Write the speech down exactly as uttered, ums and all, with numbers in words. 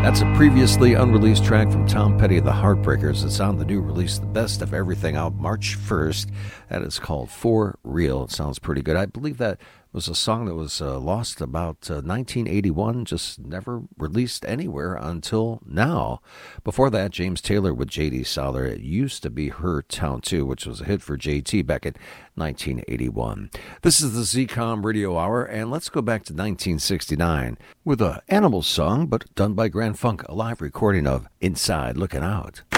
That's a previously unreleased track from Tom Petty of the Heartbreakers. It's on the new release, The Best of Everything, out March first. That is called For Real. It sounds pretty good. I believe that was a song that was uh, lost about uh, nineteen eighty-one, just never released anywhere until now. Before that, James Taylor with J D. Souther. It used to be Her Town too, which was a hit for J T back in nineteen eighty-one. This is the Z COM Radio Hour, and let's go back to nineteen sixty-nine with a Animals song, but done by Grand Funk, a live recording of Inside Looking Out.